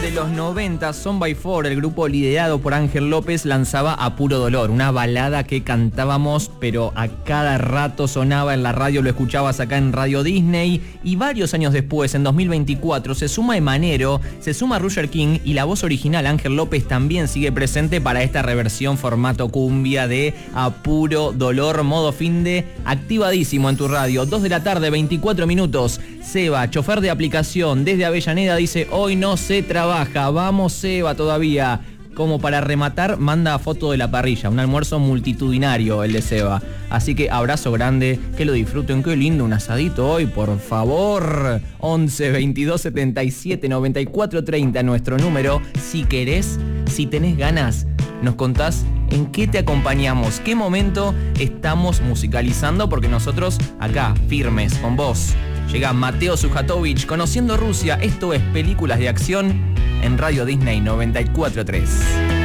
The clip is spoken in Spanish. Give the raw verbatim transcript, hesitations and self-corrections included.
de los noventa, Son by Four, el grupo liderado por Ángel López, lanzaba A Puro Dolor, una balada que cantábamos, pero a cada rato sonaba en la radio, lo escuchabas acá en Radio Disney. Y varios años después, en dos mil veinticuatro, se suma Emanero, se suma Roger King y la voz original, Ángel López, también sigue presente para esta reversión formato cumbia de A Puro Dolor, modo finde, activadísimo en tu radio. dos de la tarde, veinticuatro minutos. Seba, chofer de aplicación desde Avellaneda, dice: hoy no se trabaja, vamos Seba todavía. Como para rematar, manda foto de la parrilla, un almuerzo multitudinario el de Seba. Así que abrazo grande, que lo disfruten, qué lindo un asadito hoy, por favor. once, veintidós, setenta y siete, noventa y cuatro, treinta, nuestro número. Si querés, si tenés ganas, nos contás en qué te acompañamos, qué momento estamos musicalizando, porque nosotros acá, firmes, con vos. Llega Mateo Sujatovich, Conociendo Rusia. Esto es Películas de Acción en Radio Disney noventa y cuatro punto tres.